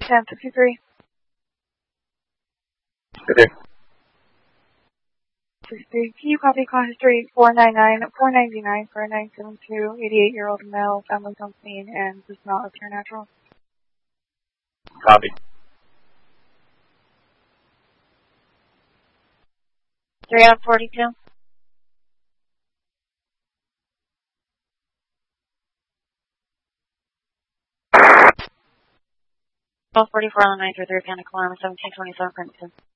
1053. Good day. 63. Can you copy class 3 499 499 for a 972 88-year-old male, family on scene, and does not appear natural? Copy. 3 out of 42. 1244 on the 933 Panic Alarm 1727 Princeton.